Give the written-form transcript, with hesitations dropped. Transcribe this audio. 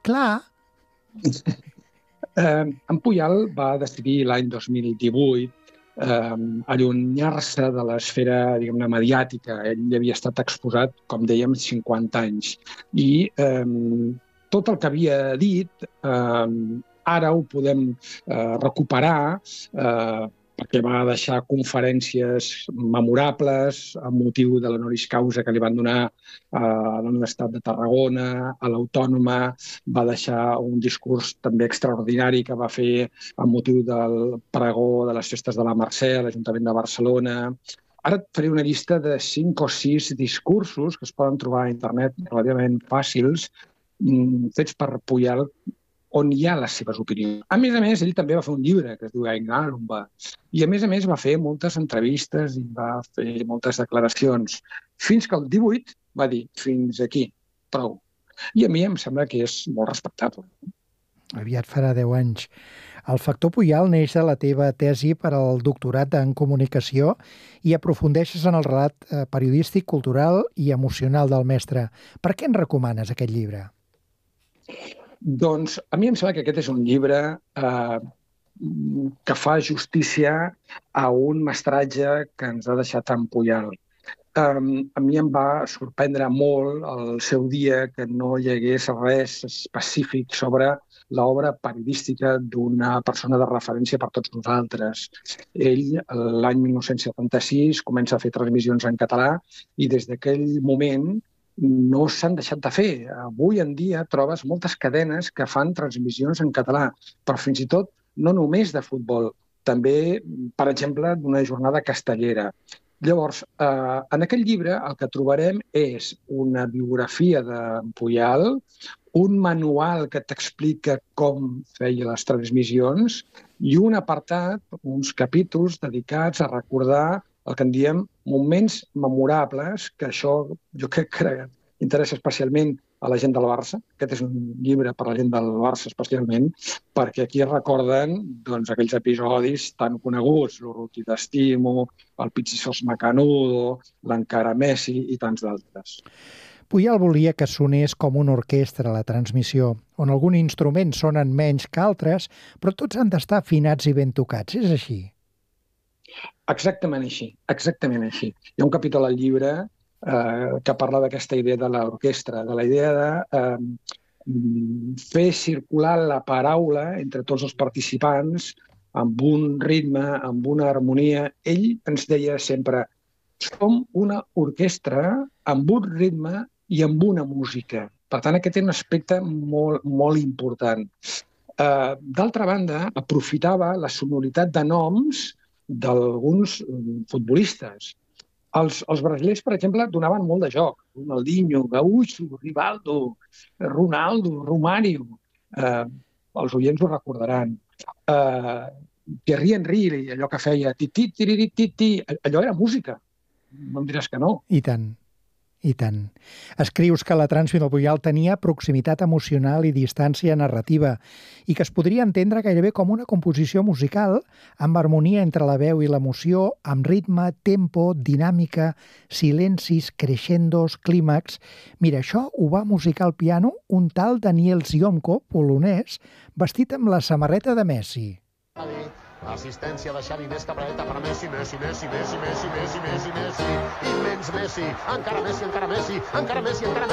clar. En Pujol va decidir l'any 2018 allunyar-se de l'esfera, diguem-ne, mediàtica. Ell havia estat exposat, com dèiem, 50 anys. I tot el que havia dit ara ho podem recuperar perquè va deixar conferències memorables amb motiu de l'honoris causa que li van donar a la Universitat de Tarragona, a l'Autònoma, va deixar un discurs també extraordinari que va fer amb motiu del pregó de les festes de la Mercè a l'Ajuntament de Barcelona. Ara et faré una llista de 5 o 6 discursos que es poden trobar a internet relativament fàcils, fets per Pujol, on hi ha les seves opinions. A més, ell també va fer un llibre que es diu Aingalumba, i a més va fer moltes entrevistes i va fer moltes declaracions, fins que el 18 va dir, fins aquí, prou. I a mi em sembla que és molt respectable. Aviat farà 10 anys. El factor Pujol neix de la teva tesi per al doctorat en comunicació i aprofundeixes en el relat periodístic, cultural i emocional del mestre. Per què en recomanes aquest llibre? Doncs a mi em sembla que aquest és un llibre que fa justícia a un mestratge que ens ha deixat en Pujol. A mi em va sorprendre molt el seu dia que no hi hagués res específic sobre l'obra periodística d'una persona de referència per tots nosaltres. Ell, l'any 1976, comença a fer transmissions en català i des d'aquell moment no s'han deixat de fer. Avui en dia trobes moltes cadenes que fan transmissions en català, però fins i tot no només de futbol, també, per exemple, d'una jornada castellera. Llavors, en aquest llibre el que trobarem és una biografia de Pujol, un manual que t'explica com feia les transmissions i un apartat, uns capítols dedicats a recordar el que en diem moments memorables, que això jo crec que interessa especialment a la gent del Barça. Aquest és un llibre per a la gent del Barça especialment, perquè aquí es recorden aquells episodis tan coneguts, l'Urruti d'Estimo, el Pizzissos Macanudo, l'Encara Messi i tants d'altres. Pujol volia que sonés com una orquestra a la transmissió, on alguns instruments sonen menys que altres, però tots han d'estar afinats i ben tocats. És així? Exactament així, exactament així. Hi ha un capítol al llibre que parla d'aquesta idea de l'orquestra, de la idea de fer circular la paraula entre tots els participants amb un ritme, amb una harmonia. Ell ens deia sempre, som una orquestra amb un ritme i amb una música. Per tant, aquest és un aspecte molt, molt important. D'altra banda, aprofitava la sonoritat de noms d'alguns futbolistes. Els brasilers, per exemple, donaven molt de joc. Ronaldinho, Gaúcho, Rivaldo, Ronaldo, Romario. Els oients ho recordaran. Thierry Henry, allò que feia ti-ti-ti-ti-ti, allò era música. No em diràs que no. I tant. I tant. Escrius que la transmissió del Pujol tenia proximitat emocional i distància narrativa i que es podria entendre gairebé com una composició musical amb harmonia entre la veu i l'emoció, amb ritme, tempo, dinàmica, silencis, crescendos, clímax. Mira, això ho va musicar al piano un tal Daniel Ziomko, polonès, vestit amb la samarreta de Messi. Assistència de Xavi més cabreta per Messi, Messi, Messi, Messi, Messi, Messi, Messi, Messi, immens Messi, encara Messi, encara Messi, encara Messi, encara Messi.